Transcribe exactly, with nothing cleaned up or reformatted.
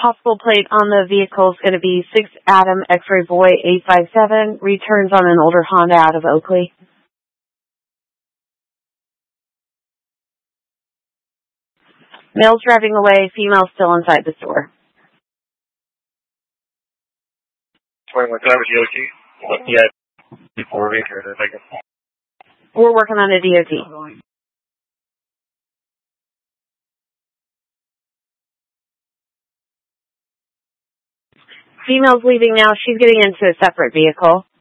possible plate on the vehicle is going to be six Adam X-Ray Boy eight five seven, returns on an older Honda out of Oakley. Male's driving away, female still inside the store. twenty-one time with D O T? Yeah, before we heard it, I guess. We're working on a D O T. Female's leaving now. She's getting into a separate vehicle.